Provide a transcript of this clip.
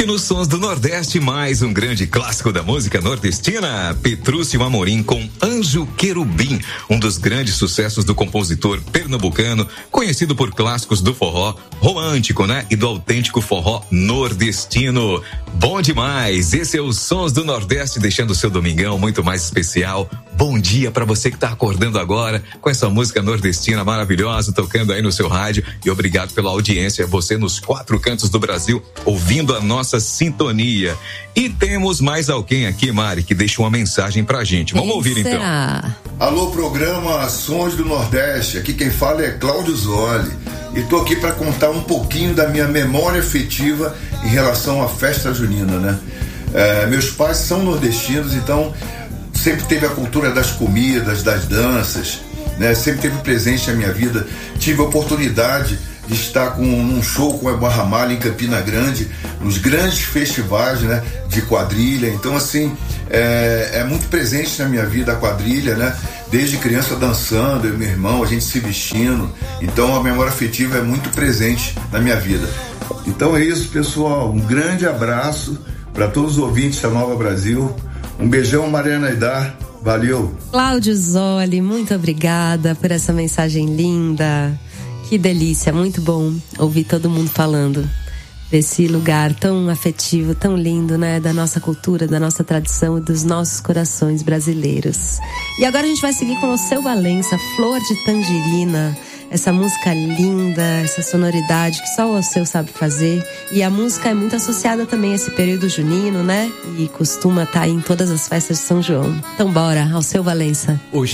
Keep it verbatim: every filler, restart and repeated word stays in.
E nos Sons do Nordeste, mais um grande clássico da música nordestina, Petrúcio Amorim com Anjo Querubim, um dos grandes sucessos do compositor pernambucano, conhecido por clássicos do forró romântico, né? E do autêntico forró nordestino. Bom demais! Esse é o Sons do Nordeste, deixando o seu domingão muito mais especial. Bom dia para você que tá acordando agora com essa música nordestina maravilhosa, tocando aí no seu rádio. E obrigado pela audiência, você nos quatro cantos do Brasil, ouvindo a nossa sintonia. E temos mais alguém aqui, Mari, que deixa uma mensagem pra gente. Vamos quem ouvir será? então. Alô, programa Sons do Nordeste. Aqui quem fala é Cláudio Zoli. E tô aqui para contar um pouquinho da minha memória afetiva em relação à festa junina, né? É, meus pais são nordestinos, então sempre teve a cultura das comidas, das danças, né? Sempre teve presente na minha vida. Tive a oportunidade de estar com um show com a Eba Ramalho em Campina Grande, nos grandes festivais, né, de quadrilha. Então, assim, é, é muito presente na minha vida a quadrilha, né? Desde criança dançando, eu e meu irmão, a gente se vestindo. Então, a memória afetiva é muito presente na minha vida. Então é isso, pessoal. Um grande abraço para todos os ouvintes da Nova Brasil. Um beijão, Mariana Aidar. Valeu. Cláudio Zoli, muito obrigada por essa mensagem linda. Que delícia, muito bom ouvir todo mundo falando desse lugar tão afetivo, tão lindo, né? Da nossa cultura, da nossa tradição e dos nossos corações brasileiros. E agora a gente vai seguir com o Seu Valença, Flor de Tangerina. Essa música linda, essa sonoridade que só o Alceu sabe fazer. E a música é muito associada também a esse período junino, né? E costuma estar em todas as festas de São João. Então bora, Alceu Valença. Hoje